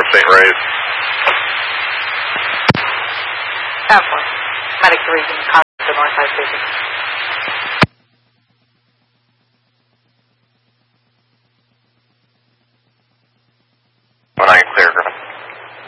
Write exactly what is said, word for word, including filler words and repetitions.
Saint Ray's. Airport. Medic to Region, contact the Northside Station.